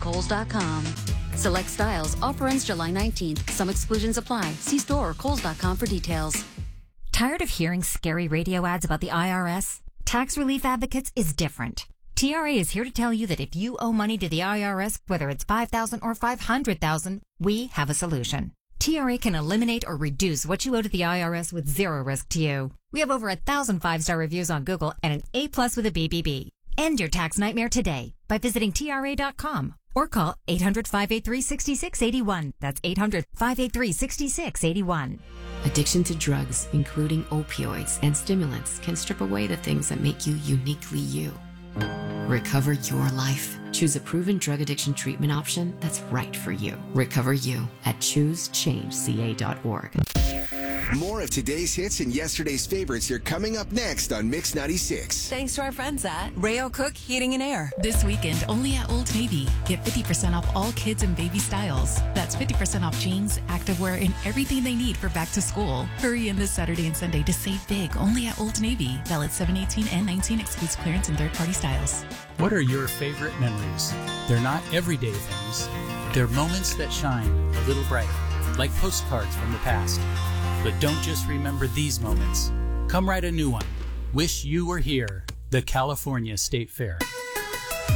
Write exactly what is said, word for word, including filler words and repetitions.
Kohl's dot com. Select styles. Offer ends July nineteenth. Some exclusions apply. See store or Kohl's dot com for details. Tired of hearing scary radio ads about the I R S? Tax Relief Advocates is different. T R A is here to tell you that if you owe money to the I R S, whether it's five thousand dollars or five hundred thousand dollars, we have a solution. T R A can eliminate or reduce what you owe to the I R S with zero risk to you. We have over a thousand five-star reviews on Google and an A plus with a B B B. End your tax nightmare today by visiting T R A dot com or call eight hundred, five eight three, six six eight one. That's eight hundred, five eight three, six six eight one. Addiction to drugs, including opioids and stimulants, can strip away the things that make you uniquely you. Recover your life. Choose a proven drug addiction treatment option that's right for you. Recover you at choose change c a dot org. More of today's hits and yesterday's favorites are coming up next on Mix ninety-six. Thanks to our friends at Rayo Cook Heating and Air. This weekend, only at Old Navy. Get fifty percent off all kids and baby styles. That's fifty percent off jeans, activewear, and everything they need for back to school. Hurry in this Saturday and Sunday to save big only at Old Navy. Valid seven eighteen and nineteen, excludes clearance and third-party styles. What are your favorite memories? They're not everyday things. They're moments that shine a little brighter, like postcards from the past. But don't just remember these moments. Come write a new one. Wish you were here. The California State Fair.